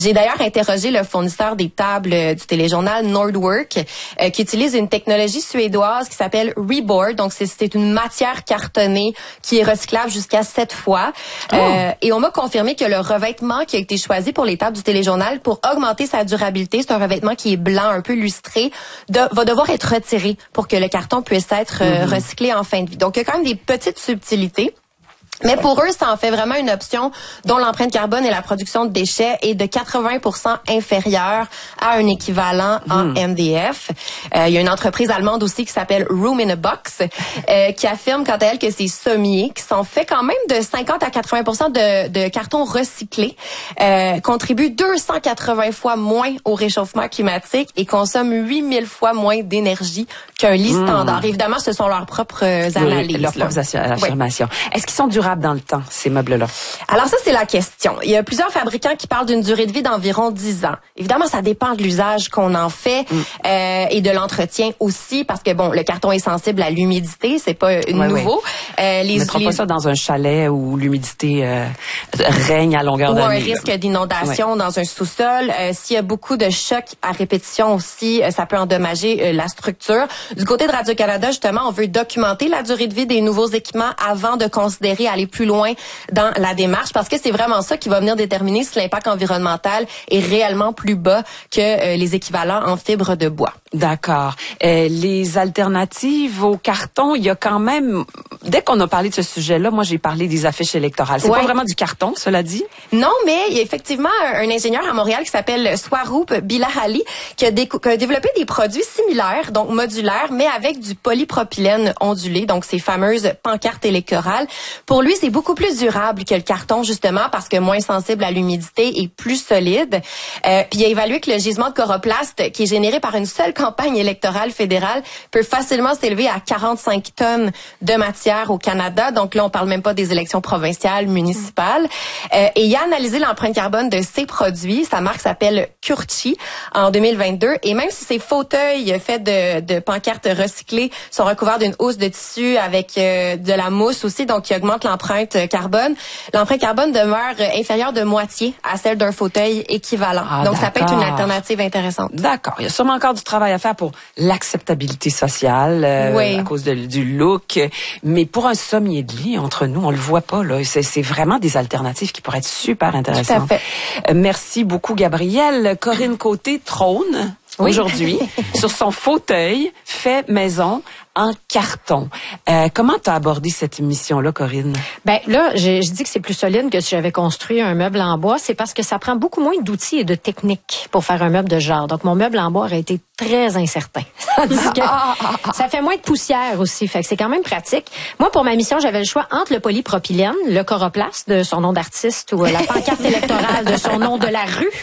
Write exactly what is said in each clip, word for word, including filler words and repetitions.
J'ai d'ailleurs interrogé le fournisseur des tables euh, du téléjournal Nordwork, euh, qui utilise une technologie suédoise qui s'appelle Reboard. Donc, c'est, c'est une matière cartonnée qui est recyclable jusqu'à sept fois. Oh. Euh, et on m'a confirmé que le revêtement qui a été choisi pour les tables du téléjournal, pour augmenter sa durabilité, c'est un revêtement qui est blanc, un peu lustré, de, va devoir être retiré pour que le carton puisse être euh, mm-hmm. recyclé en fin de vie. Donc, il y a quand même des petites subtilités. Mais pour eux, ça en fait vraiment une option dont l'empreinte carbone et la production de déchets est de quatre-vingts pour cent inférieure à un équivalent en mmh. M D F. Euh, il y a une entreprise allemande aussi qui s'appelle Room in a Box euh, qui affirme quant à elle que ces sommiers, qui sont faits quand même de cinquante à quatre-vingts pour cent de, de carton recyclé, euh, contribuent deux cent quatre-vingts fois moins au réchauffement climatique et consomment huit mille fois moins d'énergie qu'un lit mmh. standard. Évidemment, ce sont leurs propres analyses. Leurs propres affirmations. Oui. Est-ce qu'ils sont durables dans le temps, ces meubles-là? Alors ça, c'est la question. Il y a plusieurs fabricants qui parlent d'une durée de vie d'environ dix ans. Évidemment, ça dépend de l'usage qu'on en fait mm. euh, et de l'entretien aussi, parce que bon, le carton est sensible à l'humidité, c'est pas ouais, nouveau. Ouais. Euh, les, On ne mettra les... pas ça dans un chalet où l'humidité euh, règne à longueur d'année. Ou un risque d'inondation ouais. dans un sous-sol. Euh, s'il y a beaucoup de chocs à répétition aussi, euh, ça peut endommager euh, la structure. Du côté de Radio-Canada, justement, on veut documenter la durée de vie des nouveaux équipements avant de considérer aller plus loin dans la démarche, parce que c'est vraiment ça qui va venir déterminer si l'impact environnemental est réellement plus bas que euh, les équivalents en fibre de bois. D'accord. Euh, les alternatives au carton, il y a quand même... Dès qu'on a parlé de ce sujet-là, moi, j'ai parlé des affiches électorales. C'est ouais. pas vraiment du carton, cela dit? Non, mais il y a effectivement un, un ingénieur à Montréal qui s'appelle Swaroop Bilahali qui a, décou- qui a développé des produits similaires, donc modulaires, mais avec du polypropylène ondulé, donc ces fameuses pancartes électorales. Pour lui, c'est beaucoup plus durable que le carton, justement, parce que moins sensible à l'humidité et plus solide. Euh, puis il a évalué que le gisement de chloroplaste, qui est généré par une seule campagne électorale fédérale, peut facilement s'élever à quarante-cinq tonnes de matière au Canada. Donc là, on parle même pas des élections provinciales, municipales. Euh, et il a analysé l'empreinte carbone de ces produits. Sa marque s'appelle Curchi en deux mille vingt-deux. Et même si ces fauteuils faits de, de pancartes recyclées sont recouverts d'une housse de tissu avec euh, de la mousse aussi, donc qui augmente l'empreinte carbone, l'empreinte carbone demeure inférieure de moitié à celle d'un fauteuil équivalent. Ah, donc, d'accord. Ça peut être une alternative intéressante. D'accord. Il y a sûrement encore du travail à faire pour l'acceptabilité sociale euh, oui. à cause de, du look. Mais pour un sommier de lit, entre nous, on le voit pas, là. C'est, c'est vraiment des alternatives qui pourraient être super intéressantes. Tout à fait. Euh, merci beaucoup, Gabrielle. Corinne Côté trône oui. aujourd'hui sur son fauteuil fait maison en carton. Euh, comment t'as abordé cette mission-là, Corinne? Ben là, je, je dis que c'est plus solide que si j'avais construit un meuble en bois. C'est parce que ça prend beaucoup moins d'outils et de techniques pour faire un meuble de genre. Donc, mon meuble en bois aurait été très incertain. que ça fait moins de poussière aussi. Fait que c'est quand même pratique. Moi, pour ma mission, j'avais le choix entre le polypropylène, le chloroplaste de son nom d'artiste ou la pancarte électorale de son nom de la rue.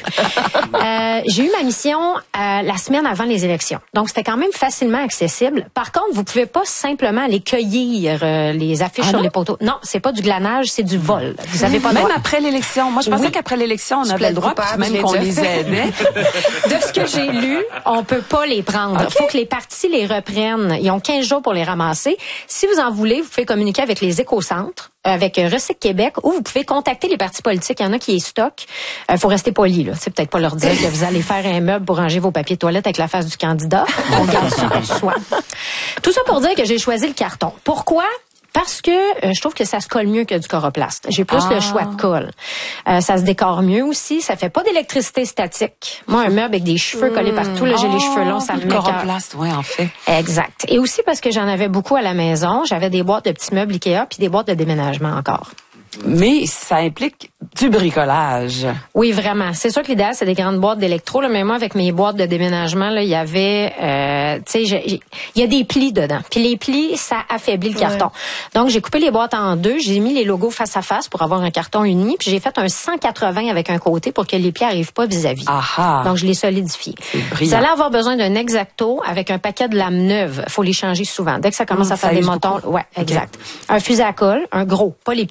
Euh, j'ai eu ma mission euh, la semaine avant les élections. Donc, c'était quand même facilement accessible. Par contre, vous pouvez pas simplement aller cueillir euh, les affiches ah sur les poteaux. Non, c'est pas du glanage, c'est du vol. Vous avez pas le même droit. Après l'élection. Moi, je pensais oui. qu'après l'élection, on je avait le droit, puis même qu'on les aidait. De ce que j'ai lu, on peut pas les prendre. Il okay. faut que les partis les reprennent. Ils ont quinze jours pour les ramasser. Si vous en voulez, vous pouvez communiquer avec les écocentres, avec Recyc Québec, ou vous pouvez contacter les partis politiques. Il y en a qui les stockent. Il euh, faut rester poli, là. C'est peut-être pas leur dire que vous allez faire un meuble pour ranger vos papiers de toilette avec la face du candidat. On garde ça pour soi. Tout ça pour dire que j'ai choisi le carton. Pourquoi? Parce que euh, je trouve que ça se colle mieux que du chloroplaste. J'ai plus ah. le choix de colle. Euh, ça se décore mieux aussi. Ça fait pas d'électricité statique. Moi, un meuble avec des cheveux mmh. collés partout, là, j'ai oh, les cheveux longs, ça me met. Le chloroplaste, oui, en fait. Exact. Et aussi parce que j'en avais beaucoup à la maison. J'avais des boîtes de petits meubles Ikea puis des boîtes de déménagement encore. Mais ça implique du bricolage. Oui, vraiment. C'est sûr que l'idéal, c'est des grandes boîtes d'électro, là, mais moi, avec mes boîtes de déménagement, là, il y avait, euh, tu sais, il y a des plis dedans. Puis les plis, ça affaiblit le carton. Ouais. Donc, j'ai coupé les boîtes en deux, j'ai mis les logos face à face pour avoir un carton uni, puis j'ai fait un cent quatre-vingts avec un côté pour que les plis arrivent pas vis-à-vis. Aha. Donc, je l'ai solidifié. Vous allez avoir besoin d'un X-Acto avec un paquet de lames neuves. Faut les changer souvent. Dès que ça commence mmh, à faire des motons, ouais, okay. exact. Un fusil à colle, un gros, pas les petits artisans.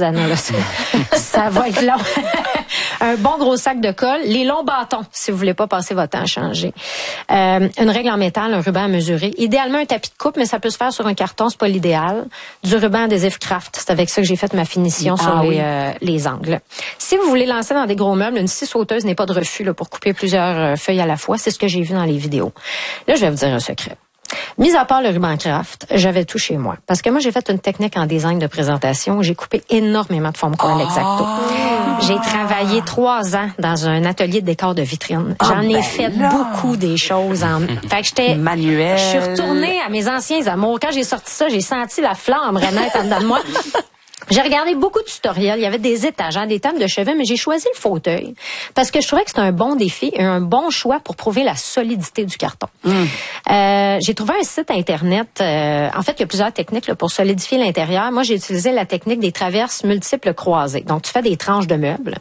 l'artisanat, là. Ça va être long. Un bon gros sac de colle, les longs bâtons, si vous voulez pas passer votre temps à changer. Euh, une règle en métal, un ruban à mesurer. Idéalement, un tapis de coupe, mais ça peut se faire sur un carton, c'est pas l'idéal. Du ruban adhésif craft, c'est avec ça que j'ai fait ma finition ah, sur oui. les, euh, les angles. Si vous voulez lancer dans des gros meubles, une scie sauteuse n'est pas de refus là, pour couper plusieurs euh, feuilles à la fois. C'est ce que j'ai vu dans les vidéos. Là, je vais vous dire un secret. Mis à part le ruban craft, j'avais tout chez moi. Parce que moi, j'ai fait une technique en design de présentation où j'ai coupé énormément de formes colle X-Acto. Oh. J'ai travaillé trois ans dans un atelier de décor de vitrine. J'en oh, ai ben fait là. beaucoup des choses. En... Fait que j'étais... Manuel. Je suis retournée à mes anciens amours. Quand j'ai sorti ça, j'ai senti la flamme renaître en dedans de moi. J'ai regardé beaucoup de tutoriels. Il y avait des étagères, des tables de chevet, mais j'ai choisi le fauteuil parce que je trouvais que c'était un bon défi et un bon choix pour prouver la solidité du carton. Mm. Euh, j'ai trouvé un site Internet. Euh, en fait, il y a plusieurs techniques là, pour solidifier l'intérieur. Moi, j'ai utilisé la technique des traverses multiples croisées. Donc, tu fais des tranches de meubles.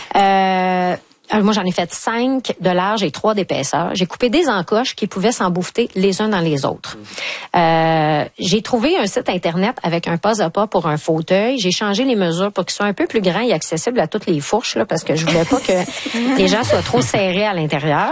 euh, Moi, j'en ai fait cinq de large et trois d'épaisseur. J'ai coupé des encoches qui pouvaient s'embouffeter les uns dans les autres. Euh, j'ai trouvé un site Internet avec un pas à pas pour un fauteuil. J'ai changé les mesures pour qu'ils soient un peu plus grands et accessibles à toutes les fourches, là, parce que je voulais pas que les gens soient trop serrés à l'intérieur.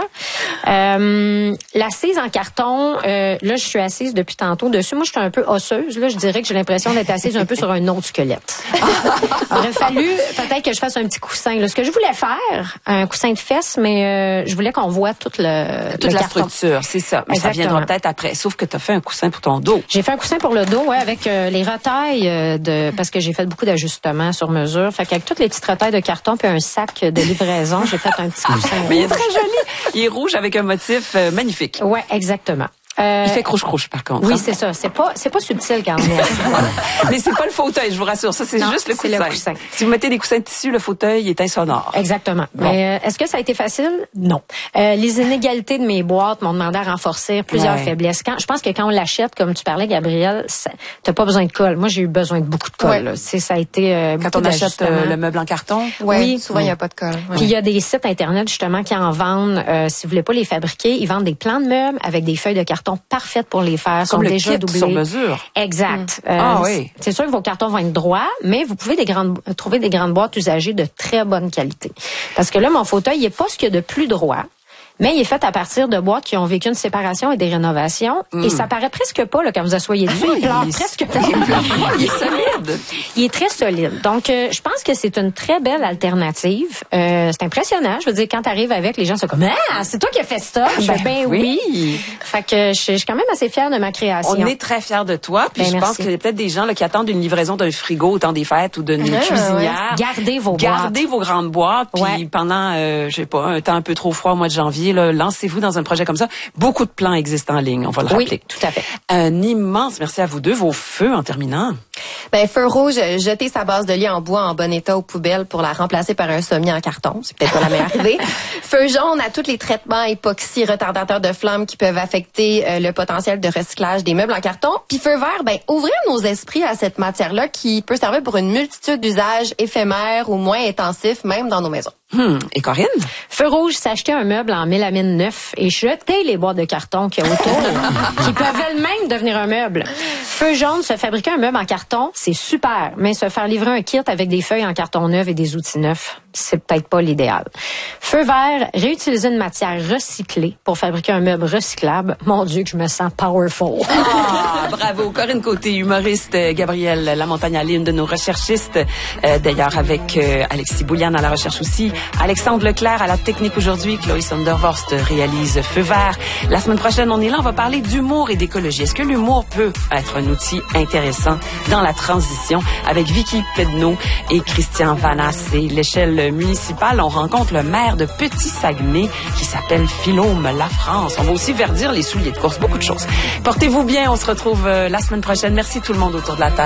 Euh, l'assise en carton, euh, là, je suis assise depuis tantôt dessus. Moi, je suis un peu osseuse. Là, je dirais que j'ai l'impression d'être assise un peu sur un autre squelette. Il aurait fallu peut-être que je fasse un petit coussin. Là. Ce que je voulais faire, un coussin de fesses, mais euh, je voulais qu'on voit toute le toute le la carton. structure, c'est ça. Mais Exactement. Ça viendra peut-être après. Sauf que tu as fait un coussin pour ton dos. J'ai fait un coussin pour le dos, ouais, avec euh, les retailles euh, de parce que j'ai fait beaucoup d'ajustements sur mesure. Fait qu'avec toutes les petites retailles de carton puis un sac de livraison, j'ai fait un petit coussin. Mais il est très joli. Il est rouge avec un motif euh, magnifique. Ouais, exactement. Euh, il fait croche-croche, par contre. Oui, hein? c'est ça. C'est pas, c'est pas subtil quand même. Mais c'est pas le fauteuil, je vous rassure. Ça, c'est non, juste le coussin. le coussin. Si vous mettez des coussins de tissu, le fauteuil est insonore. Exactement. Bon. Mais euh, est-ce que ça a été facile? Non. Euh, les inégalités de mes boîtes m'ont demandé à renforcer plusieurs ouais. faiblesses. Quand, je pense que quand on l'achète, comme tu parlais, Gabrielle, ça, t'as pas besoin de colle. Moi, j'ai eu besoin de beaucoup de colle. Ouais. Là. C'est, ça a été euh, quand on achète euh, le meuble en carton? Ouais, oui. Souvent, il n'y a pas de colle. Ouais. Puis il y a des sites Internet, justement, qui en vendent. Euh, si vous voulez pas les fabriquer, ils vendent des plans de meubles avec des feuilles de carton parfaites pour les faire, sont comme déjà kit doublés. Sur mesure. Exact. Mmh. Euh, ah oui. C'est sûr que vos cartons vont être droits, mais vous pouvez des grandes, trouver des grandes boîtes usagées de très bonne qualité. Parce que là, mon fauteuil, il n'est pas ce qu'il y a de plus droit. Mais il est fait à partir de boîtes qui ont vécu une séparation et des rénovations. Mm. Et ça paraît presque pas là, quand vous asseyez dessus. Il pleure presque pas. Il est solide. Il est très solide. Donc, euh, je pense que c'est une très belle alternative. Euh, c'est impressionnant. Je veux dire, quand tu arrives avec, les gens sont comme « Ah, c'est toi qui as fait ça! » Ben, ben oui. oui. Fait que je, je suis quand même assez fière de ma création. On est très fiers de toi. Puis ben, je merci. pense qu'il y a peut-être des gens là, qui attendent une livraison d'un frigo au temps des fêtes ou d'une ah, cuisinière. Ouais. Gardez vos Gardez boîtes. Gardez vos grandes boîtes. Puis ouais. pendant, euh, je sais pas, un temps un peu trop froid au mois de janvier, Là, lancez-vous dans un projet comme ça. Beaucoup de plans existent en ligne, on va le rappeler. Oui, tout à fait. Un immense merci à vous deux. Vos feux en terminant. Ben, Feu Rouge, jeter sa base de lit en bois en bon état aux poubelles pour la remplacer par un sommier en carton. C'est peut-être pas la meilleure idée. Feu Jaune à tous les traitements époxy retardateurs de flammes qui peuvent affecter euh, le potentiel de recyclage des meubles en carton. Puis Feu Vert, ben, ouvrir nos esprits à cette matière-là qui peut servir pour une multitude d'usages éphémères ou moins intensifs, même dans nos maisons. Hmm. Et Corinne? Feu Rouge, c'est acheter un meuble en mélamine neuf et jeter les boîtes de carton qu'il y a autour, qui peuvent elles-mêmes devenir un meuble. Feu Jaune, se fabriquer un meuble en carton, c'est super, mais se faire livrer un kit avec des feuilles en carton neuf et des outils neufs, c'est peut-être pas l'idéal. Feu Vert, réutiliser une matière recyclée pour fabriquer un meuble recyclable. Mon Dieu, que je me sens powerful. Ah, bravo. Corinne Côté, humoriste, Gabrielle Lamontagne, l'une de nos recherchistes, euh, d'ailleurs avec euh, Alexis Bouliane à la recherche aussi. Alexandre Leclerc à la technique aujourd'hui. Chloé Sondervorst réalise Feu Vert. La semaine prochaine, on est là, on va parler d'humour et d'écologie. Est-ce que l'humour peut être un outil intéressant dans la transition? Avec Vicky Pedneau et Christian Vanas. C'est l'échelle municipale. On rencontre le maire de Petit-Saguenay qui s'appelle Philôme Lafrance. On va aussi verdir les souliers de course. Beaucoup de choses. Portez-vous bien. On se retrouve la semaine prochaine. Merci tout le monde autour de la table.